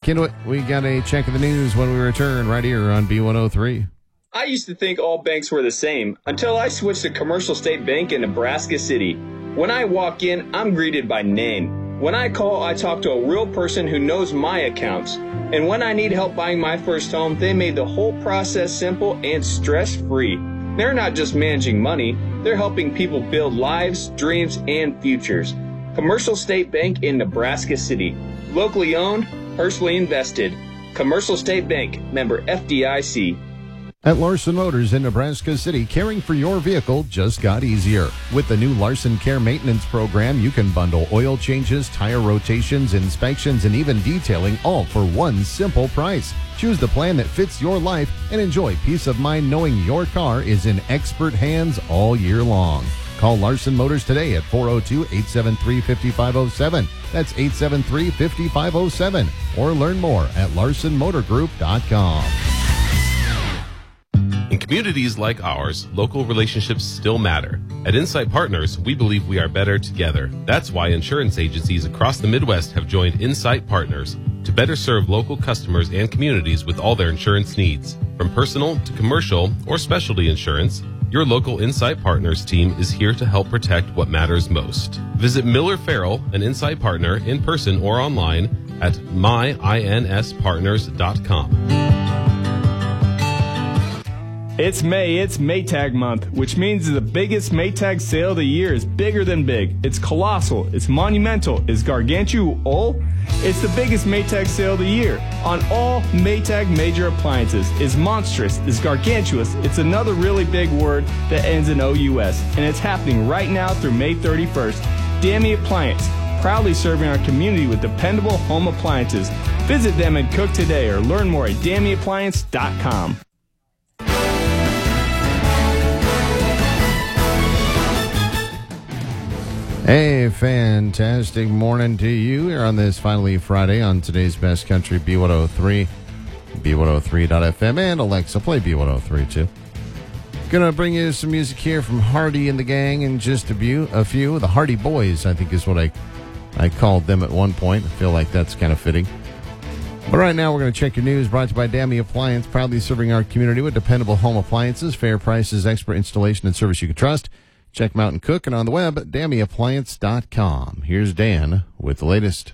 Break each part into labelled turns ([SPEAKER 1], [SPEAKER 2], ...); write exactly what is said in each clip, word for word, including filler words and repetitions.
[SPEAKER 1] back into it. We got a check of the news when we return right here on B one oh three.
[SPEAKER 2] I used to think all banks were the same until I switched to Commercial State Bank in Nebraska City. When I walk in, I'm greeted by name. When I call, I talk to a real person who knows my accounts. And when I need help buying my first home, they made the whole process simple and stress-free. They're not just managing money, they're helping people build lives, dreams, and futures. Commercial State Bank in Nebraska City. Locally owned, personally invested. Commercial State Bank, member F D I C.
[SPEAKER 1] At Larson Motors in Nebraska City, caring for your vehicle just got easier. With the new Larson Care Maintenance Program, you can bundle oil changes, tire rotations, inspections, and even detailing, all for one simple price. Choose the plan that fits your life and enjoy peace of mind knowing your car is in expert hands all year long. Call Larson Motors today at four oh two, eight seven three, five five oh seven. That's eight seven three, five five oh seven. Or learn more at larson motor group dot com.
[SPEAKER 3] In communities like ours, local relationships still matter. At Insight Partners, we believe we are better together. That's why insurance agencies across the Midwest have joined Insight Partners to better serve local customers and communities with all their insurance needs. From personal to commercial or specialty insurance, your local Insight Partners team is here to help protect what matters most. Visit Miller Farrell, an Insight Partner, in person or online at my ins partners dot com.
[SPEAKER 4] It's May, it's Maytag month, which means the biggest Maytag sale of the year is bigger than big. It's colossal, it's monumental, it's gargantual. It's the biggest Maytag sale of the year on all Maytag major appliances. It's monstrous, it's gargantuous, it's another really big word that ends in O U S, and it's happening right now through May thirty-first. Dammy Appliance, proudly serving our community with dependable home appliances. Visit them and cook today or learn more at dammy appliance dot com.
[SPEAKER 1] Hey, fantastic morning to you here on this finally Friday on today's Best Country B one oh three, B one oh three dot F M, and Alexa, play B one oh three too. Gonna bring you some music here from Hardy and the gang in just a few, a few. The Hardy Boys, I think, is what I, I called them at one point. I feel like that's kind of fitting. But right now, we're going to check your news, brought to you by Dammy Appliance, proudly serving our community with dependable home appliances, fair prices, expert installation, and service you can trust. Check them out and cook, and on the web at dammy appliance dot com. Here's Dan with the latest.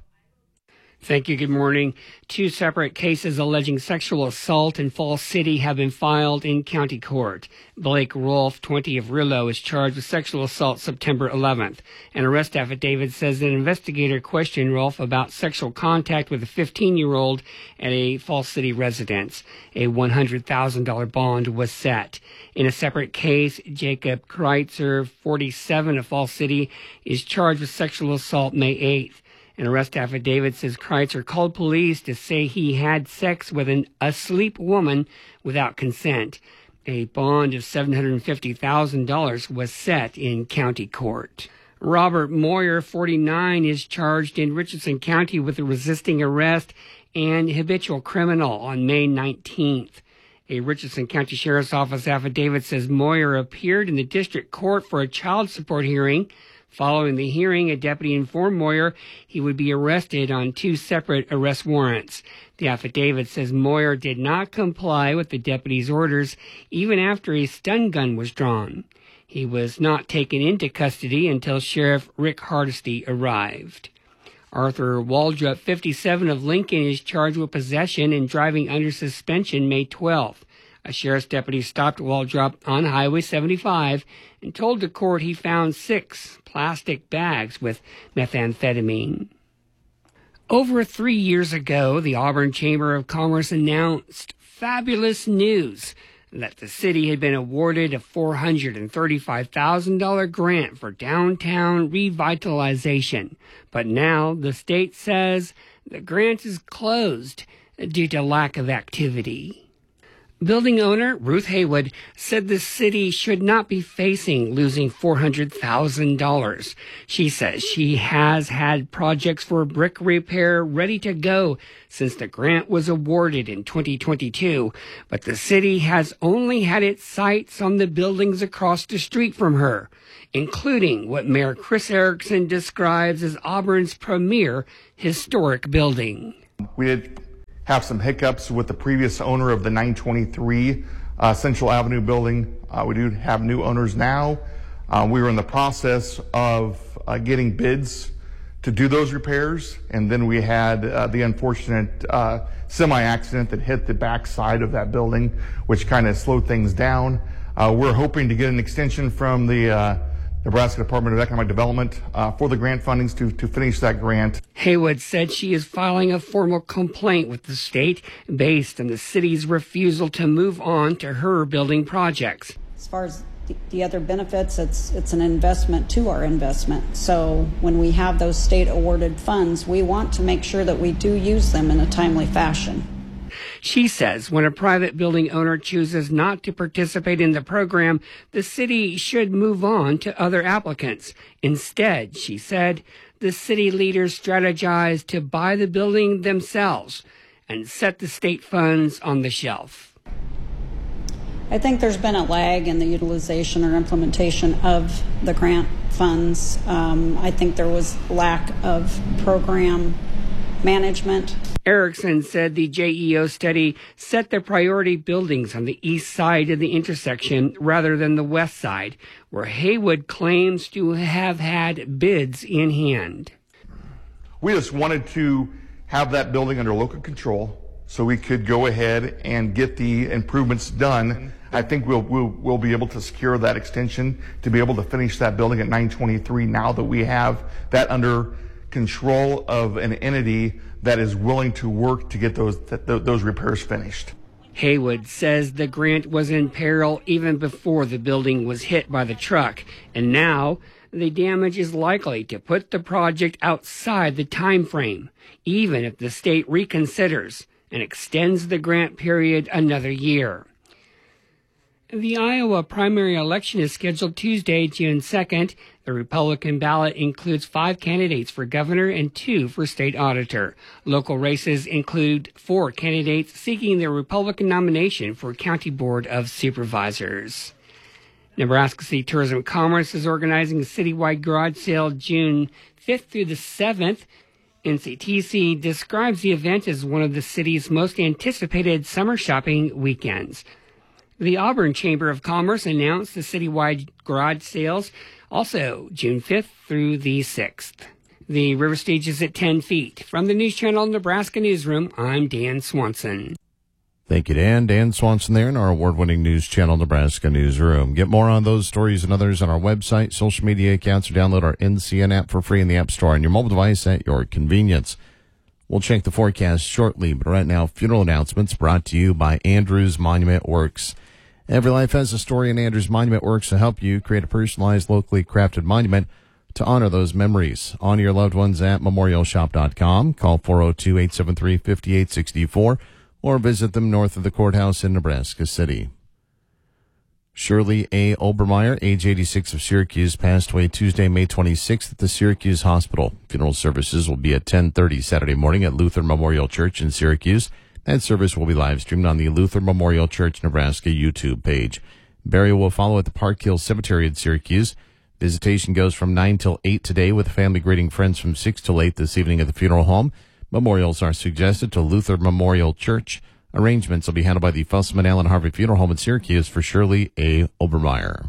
[SPEAKER 5] Thank you. Good morning. Two separate cases alleging sexual assault in Falls City have been filed in county court. Blake Rolfe, twenty, of Rillo, is charged with sexual assault September eleventh. An arrest affidavit says an investigator questioned Rolfe about sexual contact with a fifteen-year-old at a Falls City residence. A one hundred thousand dollars bond was set. In a separate case, Jacob Kreitzer, forty-seven, of Falls City, is charged with sexual assault May eighth. An arrest affidavit says Kreitzer called police to say he had sex with an asleep woman without consent. A bond of seven hundred fifty thousand dollars was set in county court. Robert Moyer, forty-nine, is charged in Richardson County with resisting arrest and habitual criminal on May nineteenth. A Richardson County Sheriff's Office affidavit says Moyer appeared in the district court for a child support hearing. Following the hearing, a deputy informed Moyer he would be arrested on two separate arrest warrants. The affidavit says Moyer did not comply with the deputy's orders even after a stun gun was drawn. He was not taken into custody until Sheriff Rick Hardesty arrived. Arthur Waldrop, fifty-seven, of Lincoln, is charged with possession and driving under suspension May twelfth. A sheriff's deputy stopped Waldrop on Highway seventy-five and told the court he found six plastic bags with methamphetamine. Over three years ago, the Auburn Chamber of Commerce announced fabulous news that the city had been awarded a four hundred thirty-five thousand dollars grant for downtown revitalization. But now the state says the grant is closed due to lack of activity. Building owner Ruth Haywood said the city should not be facing losing four hundred thousand dollars. She says she has had projects for brick repair ready to go since the grant was awarded in twenty twenty-two, but the city has only had its sights on the buildings across the street from her, including what Mayor Chris Erickson describes as Auburn's premier historic building.
[SPEAKER 6] We had have some hiccups with the previous owner of the nine twenty-three uh, Central Avenue building. Uh, we do have new owners now. Uh, we were in the process of uh, getting bids to do those repairs, and then we had uh, the unfortunate uh, semi-accident that hit the back side of that building, which kind of slowed things down. Uh, we're hoping to get an extension from the uh, Nebraska Department of Economic Development uh, for the grant fundings to, to finish that grant.
[SPEAKER 5] Haywood said she is filing a formal complaint with the state based on the city's refusal to move on to her building projects.
[SPEAKER 7] As far as the, the other benefits, it's it's an investment to our investment. So when we have those state awarded funds, we want to make sure that we do use them in a timely fashion.
[SPEAKER 5] She says when a private building owner chooses not to participate in the program, the city should move on to other applicants. Instead, she said, the city leaders strategize to buy the building themselves and set the state funds on the shelf.
[SPEAKER 7] I think there's been a lag in the utilization or implementation of the grant funds. Um, I think there was lack of program management.
[SPEAKER 5] Erickson said the J E O study set the priority buildings on the east side of the intersection rather than the west side, where Haywood claims to have had bids in hand.
[SPEAKER 6] We just wanted to have that building under local control so we could go ahead and get the improvements done. I think we'll, we'll, we'll be able to secure that extension to be able to finish that building at nine twenty-three now that we have that under control of an entity that is willing to work to get those th- those repairs finished.
[SPEAKER 5] Haywood says the grant was in peril even before the building was hit by the truck, and now the damage is likely to put the project outside the time frame, even if the state reconsiders and extends the grant period another year. The Iowa primary election is scheduled Tuesday, June second. The Republican ballot includes five candidates for governor and two for state auditor. Local races include four candidates seeking their Republican nomination for County Board of Supervisors. Nebraska City Tourism Commerce is organizing a citywide garage sale June fifth through the seventh. N C T C describes the event as one of the city's most anticipated summer shopping weekends. The Auburn Chamber of Commerce announced the citywide garage sales also June fifth through the sixth. The river stage is at ten feet. From the News Channel Nebraska Newsroom, I'm Dan Swanson.
[SPEAKER 1] Thank you, Dan. Dan Swanson there in our award-winning News Channel Nebraska Newsroom. Get more on those stories and others on our website, social media accounts, or download our N C N app for free in the App Store on your mobile device at your convenience. We'll check the forecast shortly, but right now, funeral announcements brought to you by Andrews Monument Works. Every life has a story, and Andrews Monument Works to help you create a personalized, locally crafted monument to honor those memories. Honor your loved ones at memorial shop dot com. Call four oh two, eight seven three, five eight six four or visit them north of the courthouse in Nebraska City. Shirley A. Obermeyer, age eighty-six, of Syracuse, passed away Tuesday, May twenty-sixth at the Syracuse Hospital. Funeral services will be at ten thirty Saturday morning at Luther Memorial Church in Syracuse. That service will be live streamed on the Luther Memorial Church Nebraska YouTube page. Burial will follow at the Park Hill Cemetery in Syracuse. Visitation goes from nine till eight today, with family greeting friends from six till eight this evening at the funeral home. Memorials are suggested to Luther Memorial Church. Arrangements will be handled by the Fussman Allen Harvey Funeral Home in Syracuse for Shirley A. Obermeyer.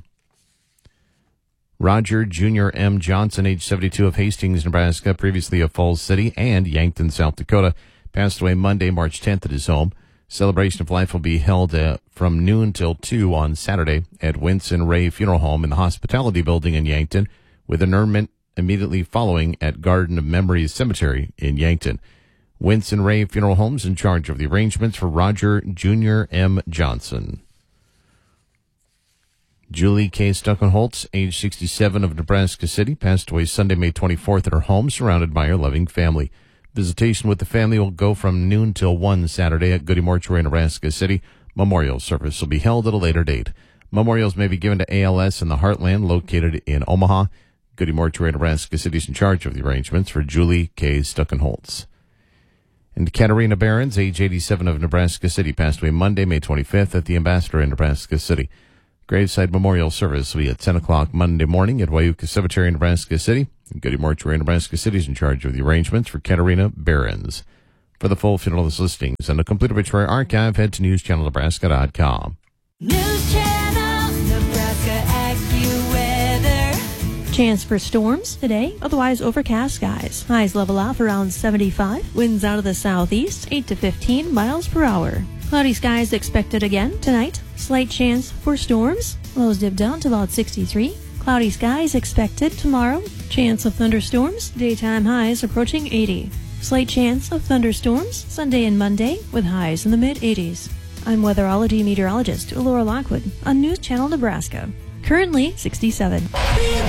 [SPEAKER 1] Roger Junior M. Johnson, age seventy-two, of Hastings, Nebraska, previously of Falls City and Yankton, South Dakota, passed away Monday, March tenth at his home. Celebration of life will be held uh, from noon till two on Saturday at Winston Ray Funeral Home in the Hospitality Building in Yankton, with interment immediately following at Garden of Memories Cemetery in Yankton. Winston Ray Funeral Home's in charge of the arrangements for Roger Junior M. Johnson. Julie K. Stuckenholtz, age sixty-seven, of Nebraska City, passed away Sunday, May twenty-fourth at her home, surrounded by her loving family. Visitation with the family will go from noon till one Saturday at Goody Mortuary, Nebraska City. Memorial service will be held at a later date. Memorials may be given to A L S in the Heartland, located in Omaha. Goody Mortuary, Nebraska City is in charge of the arrangements for Julie K. Stuckenholtz. And Katarina Behrens, age eighty-seven, of Nebraska City, passed away Monday, May twenty-fifth at the Ambassador in Nebraska City. Graveside memorial service will be at ten o'clock Monday morning at Wyuka Cemetery in Nebraska City. Goody Mortuary, Nebraska City is in charge of the arrangements for Katarina Behrens. For the full funeral listings and a complete obituary archive, head to news channel nebraska dot com.
[SPEAKER 8] News Channel Nebraska AccuWeather. Chance for storms today, otherwise overcast skies. Highs level off around seventy-five. Winds out of the southeast, eight to fifteen miles per hour. Cloudy skies expected again tonight. Slight chance for storms. Lows dip down to about sixty-three. Cloudy skies expected tomorrow. Chance of thunderstorms. Daytime highs approaching eighty. Slight chance of thunderstorms Sunday and Monday with highs in the mid-eighties. I'm weatherology meteorologist Laura Lockwood on News Channel Nebraska. Currently sixty-seven.